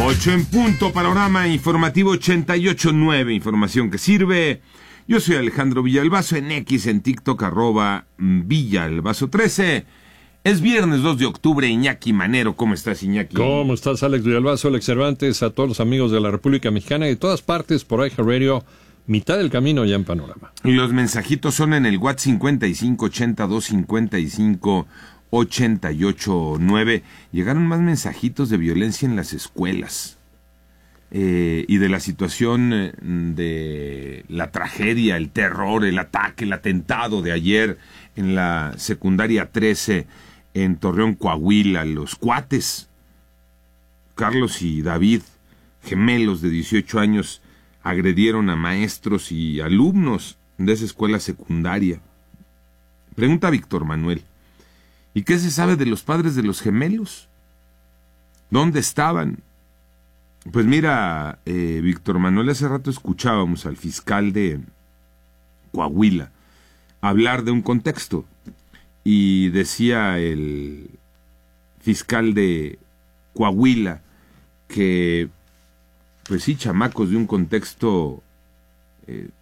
8 en punto, panorama informativo 88.9, información que sirve. Yo soy Alejandro Villalbazo, en X, en TikTok, @Villalbazo13. Es viernes 2 de octubre, Iñaki Manero. ¿Cómo estás, Iñaki? ¿Cómo estás, Alex Villalbazo, Alex Cervantes, a todos los amigos de la República Mexicana y de todas partes por iHeartRadio? Mitad del camino ya en Panorama. Los mensajitos son en el WhatsApp 55 82 55 88.9. Llegaron más mensajitos de violencia en las escuelas y de la situación de la tragedia, el terror, el ataque, el atentado de ayer en la secundaria 13 en Torreón, Coahuila. Los cuates, Carlos y David, gemelos de 18 años, agredieron a maestros y alumnos de esa escuela secundaria. Pregunta Víctor Manuel: ¿y qué se sabe de los padres de los gemelos? ¿Dónde estaban? Pues mira, Víctor Manuel, hace rato escuchábamos al fiscal de Coahuila hablar de un contexto, y decía el fiscal de Coahuila que, pues sí, chamacos de un contexto